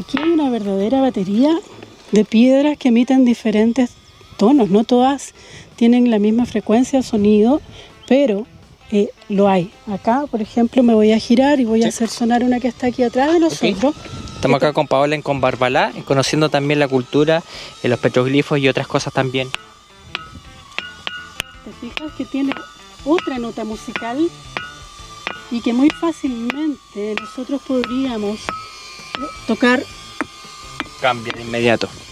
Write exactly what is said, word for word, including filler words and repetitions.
Aquí hay una verdadera batería de piedras que emiten diferentes tonos. No todas tienen la misma frecuencia de sonido, pero eh, lo hay. Acá, por ejemplo, me voy a girar y voy sí. a hacer sonar una que está aquí atrás de nosotros. Okay. Estamos acá con Paola en Combarbalá, conociendo también la cultura, eh, los petroglifos y otras cosas también. ¿Te fijas que tiene otra nota musical y que muy fácilmente nosotros podríamos tocar? Cambia de inmediato.